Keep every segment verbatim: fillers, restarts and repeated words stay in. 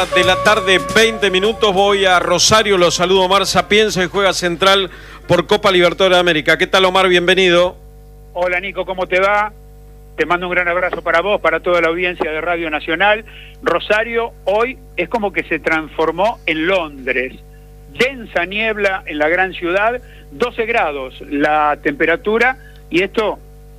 De la tarde, veinte minutos, voy a Rosario, los saludo Omar Sapienza y juega Central por Copa Libertadores de América. ¿Qué tal, Omar? Bienvenido. Hola, Nico, ¿cómo te va? Te mando un gran abrazo para vos, para toda la audiencia de Radio Nacional. Rosario hoy es como que se transformó en Londres. Densa niebla en la gran ciudad, doce grados la temperatura, y esto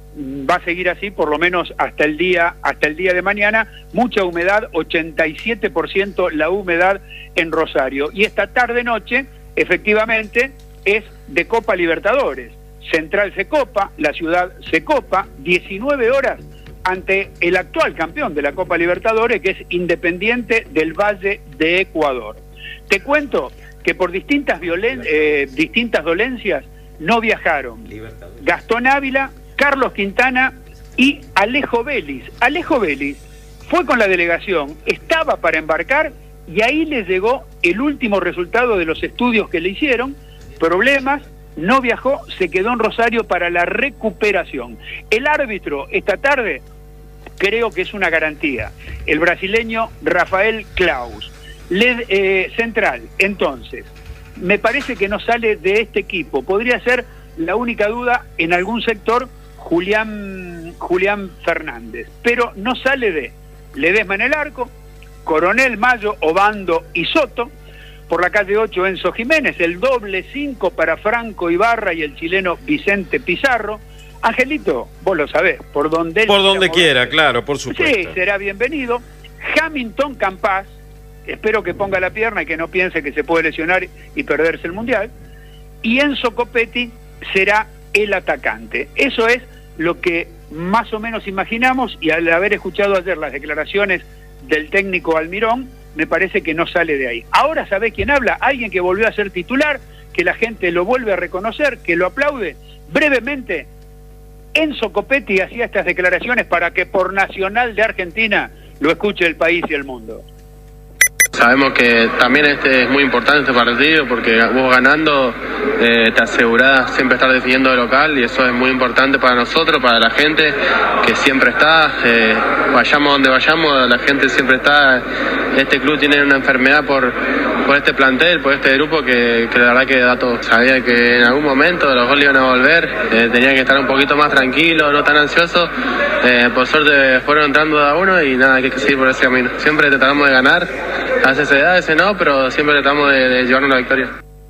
va a seguir así por lo menos hasta el día hasta el día de mañana. Mucha humedad, ochenta y siete por ciento la humedad en Rosario. Y esta tarde-noche, efectivamente, es de Copa Libertadores. Central se copa, la ciudad se copa, diecinueve horas ante el actual campeón de la Copa Libertadores, que es Independiente del Valle de Ecuador. Te cuento que por distintas, violen eh, distintas dolencias no viajaron Gastón Ávila, Carlos Quintana y Alejo Vélez. Alejo Vélez fue con la delegación, estaba para embarcar y ahí le llegó el último resultado de los estudios que le hicieron, problemas, no viajó, se quedó en Rosario para la recuperación. El árbitro esta tarde creo que es una garantía, el brasileño Rafael Claus. Le, eh, Central, entonces, me parece que no sale de este equipo, podría ser la única duda en algún sector, Julián, Julián Fernández, pero no sale de Ledesma en el arco, Coronel, Mayo, Obando y Soto, por la calle ocho Enzo Jiménez, el doble cinco para Franco Ibarra y el chileno Vicente Pizarro. Angelito, vos lo sabés, por donde él Por donde mover, quiera, claro, por supuesto. Sí, será bienvenido. Hamilton Campas, espero que ponga la pierna y que no piense que se puede lesionar y perderse el Mundial. Y Enzo Copetti será el atacante. Eso es lo que más o menos imaginamos, y al haber escuchado ayer las declaraciones del técnico Almirón, me parece que no sale de ahí. Ahora, ¿sabés quién habla? Alguien que volvió a ser titular, que la gente lo vuelve a reconocer, que lo aplaude. Brevemente, Enzo Copetti hacía estas declaraciones para que por Nacional de Argentina lo escuche el país y el mundo. Sabemos que también este es muy importante este partido porque vos ganando eh, te asegurás siempre estar definiendo de local, y eso es muy importante para nosotros, para la gente que siempre está, eh, vayamos donde vayamos, la gente siempre está. Este club tiene una enfermedad por, por este plantel, por este grupo que, que la verdad que da todo. Sabía que en algún momento los goles iban a volver, eh, tenía que estar un poquito más tranquilo, no tan ansioso. Eh, por suerte fueron entrando a uno y nada, hay que seguir por ese camino. Siempre tratamos de ganar, a veces se da, a veces no, pero siempre tratamos de, de llevarnos la victoria.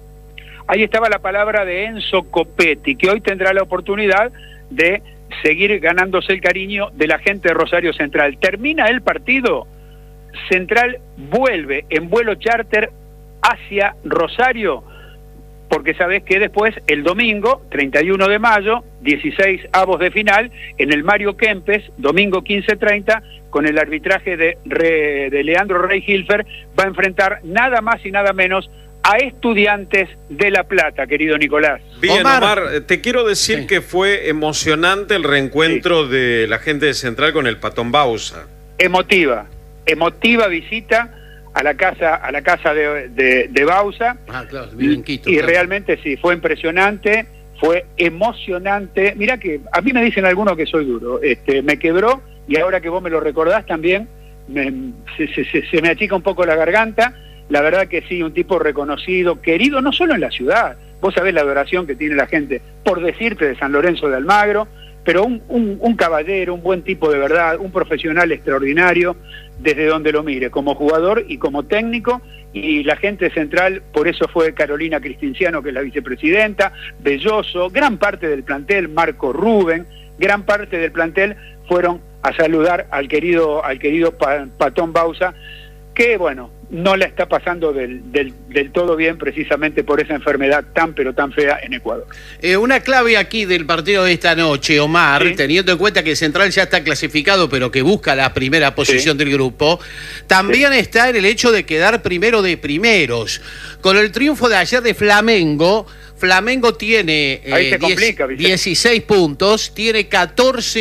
Ahí estaba la palabra de Enzo Copetti, que hoy tendrá la oportunidad de seguir ganándose el cariño de la gente de Rosario Central. Termina el partido, Central vuelve en vuelo charter hacia Rosario, porque sabés que después, el domingo, treinta y uno de mayo, dieciséis avos de final, en el Mario Kempes, domingo quince treinta, con el arbitraje de, Re, de Leandro Rey Hilfer, va a enfrentar nada más y nada menos a Estudiantes de La Plata, querido Nicolás. Bien, Omar, Omar te quiero decir sí. que fue emocionante el reencuentro sí. de la gente de Central con el Patón Bausa. Emotiva, emotiva visita a la casa a la casa de, de, de Bausa. Ah, claro, bien Quito, y, y claro. Realmente sí, fue impresionante, fue emocionante. Mirá que a mí me dicen algunos que soy duro, este, me quebró, y ahora que vos me lo recordás también, me, se, se, se, se me achica un poco la garganta. La verdad que sí, un tipo reconocido, querido, no solo en la ciudad, vos sabés la adoración que tiene la gente, por decirte, de San Lorenzo de Almagro, pero un, un, un caballero, un buen tipo de verdad, un profesional extraordinario, desde donde lo mire, como jugador y como técnico. Y la gente central, por eso fue Carolina Cristinciano, que es la vicepresidenta, Belloso, gran parte del plantel, Marco Rubén, gran parte del plantel fueron a saludar al querido, al querido Patón Bausa, que bueno, no la está pasando del, del, del todo bien, precisamente por esa enfermedad tan pero tan fea en Ecuador. Eh, una clave aquí del partido de esta noche, Omar, sí. teniendo en cuenta que Central ya está clasificado, pero que busca la primera posición sí. del grupo, también sí. está en el hecho de quedar primero de primeros. Con el triunfo de ayer de Flamengo, Flamengo tiene eh, complica, diez, dieciséis puntos, tiene catorce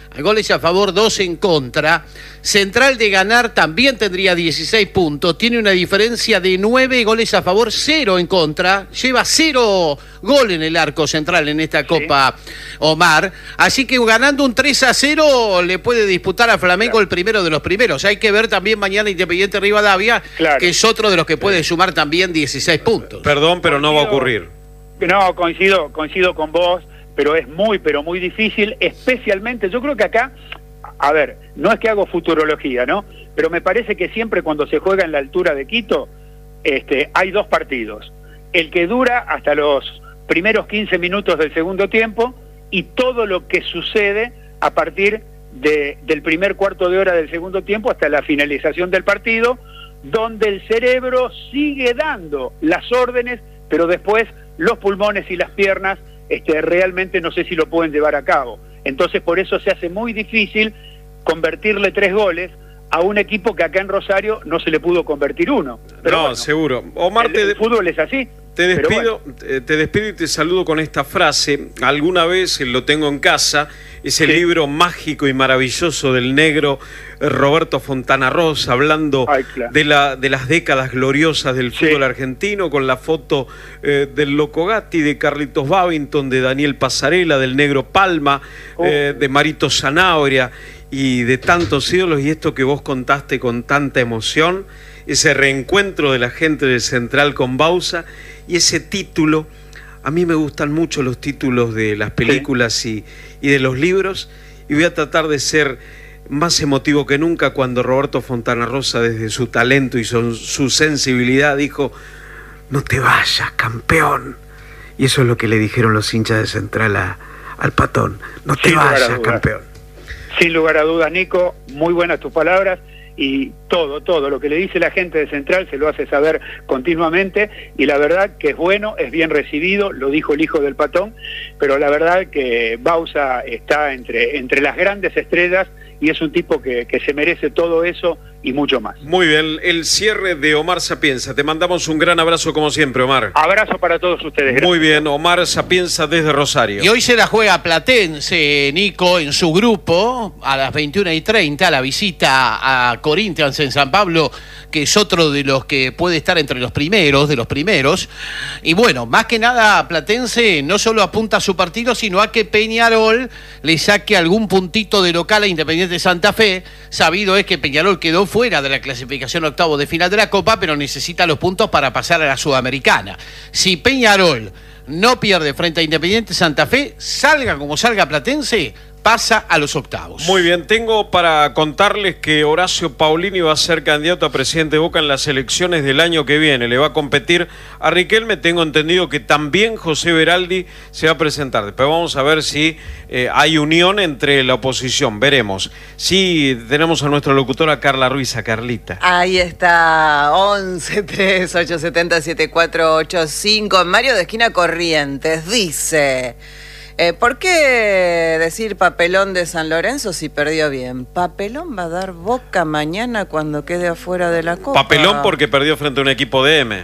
goles a favor, dos en contra. Central de ganar también tendría dieciséis puntos. Tiene una diferencia de nueve goles a favor, cero en contra. Lleva cero gol en el arco Central en esta sí. Copa, Omar. Así que ganando un tres a cero le puede disputar a Flamengo claro. el primero de los primeros. Hay que ver también mañana Independiente Rivadavia, claro. que es otro de los que puede sumar también dieciséis puntos. Perdón, pero no va a ocurrir. No, coincido, coincido con vos, pero es muy, pero muy difícil, especialmente, yo creo que acá, a ver, no es que hago futurología, ¿no? Pero me parece que siempre cuando se juega en la altura de Quito, este, hay dos partidos. El que dura hasta los primeros quince minutos del segundo tiempo y todo lo que sucede a partir de, del primer cuarto de hora del segundo tiempo hasta la finalización del partido, donde el cerebro sigue dando las órdenes, pero después los pulmones y las piernas este, realmente no sé si lo pueden llevar a cabo. Entonces por eso se hace muy difícil convertirle tres goles a un equipo que acá en Rosario no se le pudo convertir uno. Pero no, bueno, seguro. Omar, el, te el fútbol es así. Te despido, bueno. te despido y te saludo con esta frase. Alguna vez lo tengo en casa, es el sí. libro mágico y maravilloso del negro Roberto Fontana Rosa, hablando Ay, claro. de, la, de las décadas gloriosas del sí. fútbol argentino, con la foto eh, del Loco Gatti, de Carlitos Babington, de Daniel Pasarela, del negro Palma, oh. eh, de Marito Zanabria y de tantos ídolos. Y esto que vos contaste con tanta emoción, ese reencuentro de la gente del Central con Bausa y ese título. A mí me gustan mucho los títulos de las películas sí. y, y de los libros, y voy a tratar de ser más emotivo que nunca cuando Roberto Fontana Rosa, desde su talento y su, su sensibilidad, dijo: no te vayas, campeón. Y eso es lo que le dijeron los hinchas de Central a, al Patón: no te vayas, campeón. Sin lugar a dudas, Nico, muy buenas tus palabras. Y todo, todo lo que le dice la gente de Central se lo hace saber continuamente, y la verdad que es bueno, es bien recibido, lo dijo el hijo del Patón, pero la verdad que Bausa está entre, entre las grandes estrellas y es un tipo que, que se merece todo eso y mucho más. Muy bien, el cierre de Omar Sapienza. Te mandamos un gran abrazo como siempre, Omar. Abrazo para todos ustedes. Gracias. Muy bien, Omar Sapienza desde Rosario. Y hoy se la juega Platense, Nico, en su grupo, a las veintiuna y treinta, la visita a Corinthians en San Pablo, que es otro de los que puede estar entre los primeros, de los primeros. Y bueno, más que nada Platense no solo apunta a su partido, sino a que Peñarol le saque algún puntito de local a Independiente de Santa Fe. Sabido es que Peñarol quedó fuera de la clasificación octavo de final de la Copa, pero necesita los puntos para pasar a la Sudamericana. Si Peñarol no pierde frente a Independiente Santa Fe, salga como salga Platense, pasa a los octavos. Muy bien, tengo para contarles que Horacio Paulini va a ser candidato a presidente de Boca en las elecciones del año que viene. Le va a competir a Riquelme. Tengo entendido que también José Beraldi se va a presentar. Después vamos a ver si eh, hay unión entre la oposición. Veremos. Sí, tenemos a nuestra locutora Carla Ruiz, a Carlita. Ahí está, once tres ocho siete cero siete cuatro ocho cinco. Mario de Esquina Corrientes dice... Eh, ¿Por qué decir papelón de San Lorenzo si perdió bien? Papelón va a dar Boca mañana cuando quede afuera de la Copa. Papelón porque perdió frente a un equipo de M.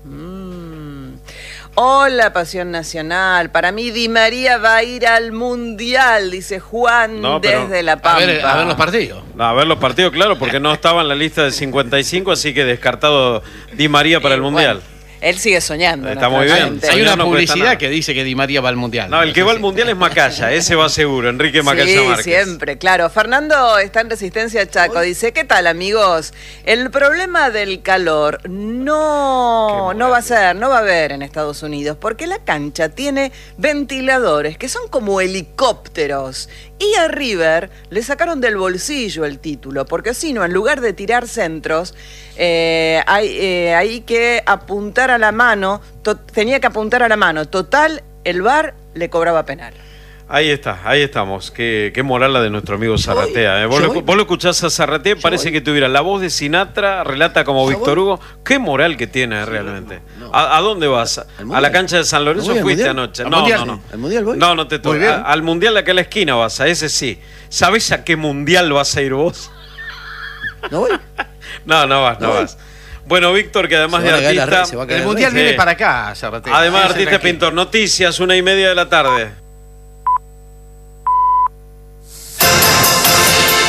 Mm. Hola, Pasión Nacional. Para mí Di María va a ir al Mundial, dice Juan no, desde La Pampa. A ver, a ver los partidos. No, a ver los partidos, claro, porque no estaba en la lista de cincuenta y cinco, así que descartado Di María para el Mundial. Bueno. Él sigue soñando. Está muy bien. Hay una no publicidad que dice que Di María va al Mundial. No, el que va al Mundial es Macaya, ese va seguro, Enrique Macaya sí, Márquez. Siempre, claro. Fernando está en Resistencia Chaco, dice, ¿qué tal, amigos? El problema del calor no, no va a ser, no va a haber en Estados Unidos, porque la cancha tiene ventiladores que son como helicópteros. Y a River le sacaron del bolsillo el título, porque si no, en lugar de tirar centros, eh, hay, eh, hay que apuntar a la mano, to, tenía que apuntar a la mano. Total, el V A R le cobraba penal. Ahí está, ahí estamos. Qué, qué moral la de nuestro amigo Zarratea. ¿eh? ¿Vos, lo, ¿Vos lo escuchás a Zarratea? Parece voy. que tuviera la voz de Sinatra, relata como Víctor Hugo. Qué moral que tiene realmente. No, no. ¿A, ¿A dónde vas? ¿A la cancha de San Lorenzo fuiste anoche? No, mundial, no, no. ¿Al Mundial voy? No, no te toca. Al Mundial de acá a la esquina vas, a ese sí. ¿Sabés a qué Mundial vas a ir vos? ¿No voy? no, no vas, no, no vas. Bueno, Víctor, que además de artista... El Mundial viene para acá, Zarratea. Además de artista pintor. Noticias, una y media de la tarde.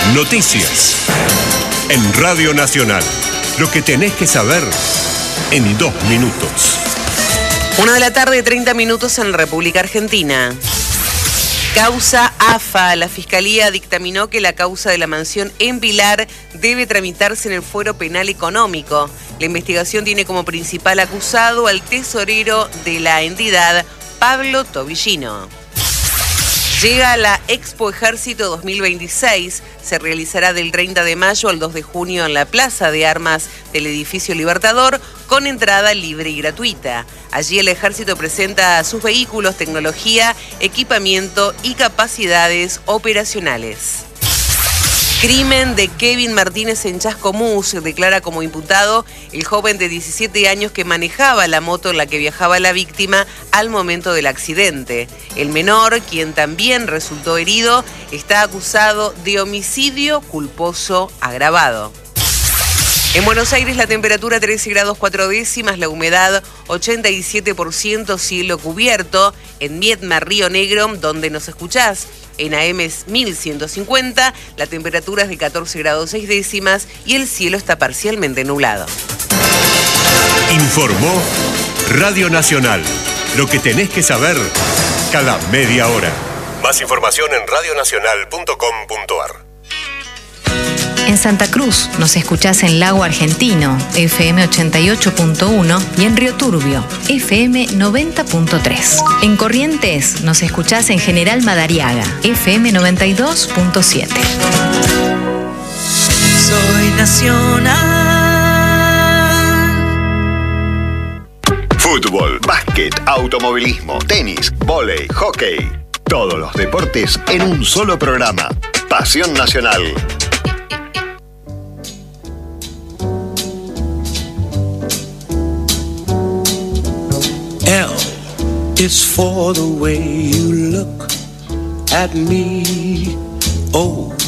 Noticias. En Radio Nacional. Lo que tenés que saber en dos minutos. Una de la tarde, treinta minutos en la República Argentina. Causa A F A. La Fiscalía dictaminó que la causa de la mansión en Pilar debe tramitarse en el fuero penal económico. La investigación tiene como principal acusado al tesorero de la entidad, Pablo Tobillino. Llega la Expo Ejército dos mil veintiséis. Se realizará del treinta de mayo al dos de junio en la Plaza de Armas del Edificio Libertador con entrada libre y gratuita. Allí el Ejército presenta sus vehículos, tecnología, equipamiento y capacidades operacionales. Crimen de Kevin Martínez en Chascomús. Se declara como imputado el joven de diecisiete años que manejaba la moto en la que viajaba la víctima al momento del accidente. El menor, quien también resultó herido, está acusado de homicidio culposo agravado. En Buenos Aires la temperatura trece grados cuatro décimas, la humedad ochenta y siete por ciento, cielo cubierto. En Miedma, Río Negro, donde nos escuchás, en A M mil ciento cincuenta, la temperatura es de catorce grados seis décimas y el cielo está parcialmente nublado. Informó Radio Nacional. Lo que tenés que saber cada media hora. Más información en radio nacional punto com punto a r. En Santa Cruz nos escuchás en Lago Argentino, F M ochenta y ocho punto uno, y en Río Turbio, F M noventa punto tres. En Corrientes nos escuchás en General Madariaga, F M noventa y dos punto siete. Soy Nacional. Fútbol, básquet, automovilismo, tenis, vóley, hockey. Todos los deportes en un solo programa. Pasión Nacional. L is for the way you look at me. O